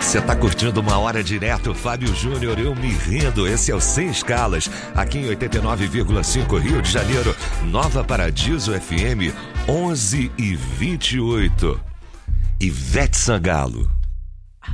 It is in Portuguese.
Você tá curtindo uma hora direto, Fábio Júnior, eu me rindo. Esse é o Sem Escalas, aqui em 89,5 Rio de Janeiro, Nova Paradiso FM, 11h28. Ivete Sangalo.